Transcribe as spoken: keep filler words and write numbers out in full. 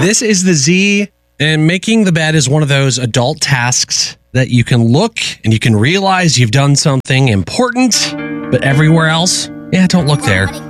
This is the Z, and making the bed is one of those adult tasks that you can look and you can realize you've done something important, but everywhere else, yeah, don't look there.